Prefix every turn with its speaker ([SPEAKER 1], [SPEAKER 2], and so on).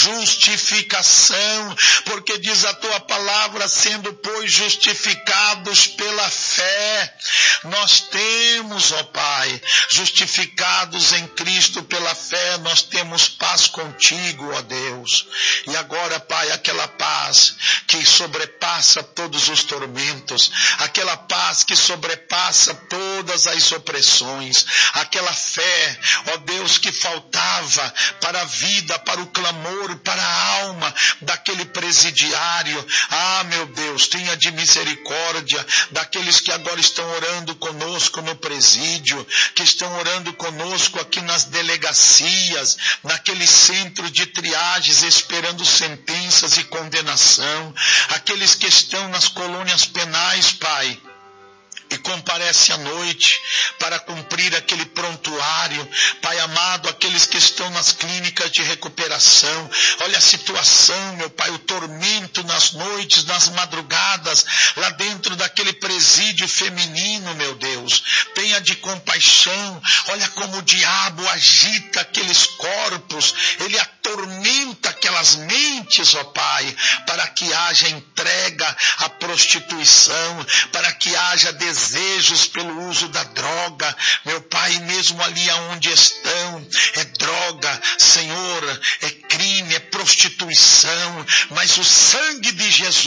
[SPEAKER 1] justificação, porque diz a tua palavra, sendo, pois, justificados pela fé, nós temos, ó Pai, justificados em Cristo pela fé, nós temos paz contigo, ó Deus. E agora, Pai, aquela paz que sobrepassa todos os tormentos, aquela paz que sobrepassa todas as opressões, aquela fé, ó Deus, que faltava para a vida, para o clamor, para a alma daquele presidiário. Ah, meu Deus, tenha de misericórdia daqueles que agora estão orando conosco no presídio, que estão orando conosco aqui nas delegacias, naquele centro de triagens, esperando sentenças e condenação, aqueles que estão nas colônias penais, Pai, e comparece à noite para cumprir aquele prontuário. Pai amado, aqueles que estão nas clínicas de recuperação, olha a situação, meu Pai, o tormento nas noites, nas madrugadas, lá dentro daquele presídio feminino, meu Deus, tenha de compaixão, olha como o diabo agita aqueles corpos, ele atormenta aquelas mentes, ó Pai, para que haja entrega à prostituição, para que haja desejos pelo uso da droga, meu Pai, mesmo ali aonde estão, é droga, Senhor, é crime, é prostituição, mas o sangue de Jesus